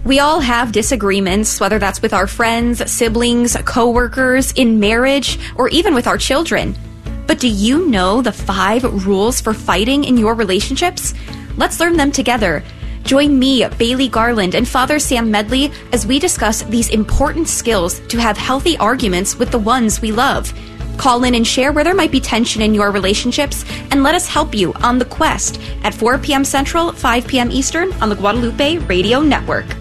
We all have disagreements, whether that's with our friends, siblings, coworkers, in marriage, or even with our children. But do you know the 5 rules for fighting in your relationships? Let's learn them together. Join me, Bailey Garland, and Father Sam Medley as we discuss these important skills to have healthy arguments with the ones we love. Call in and share where there might be tension in your relationships, and let us help you on the quest at 4 p.m. Central, 5 p.m. Eastern on the Guadalupe Radio Network.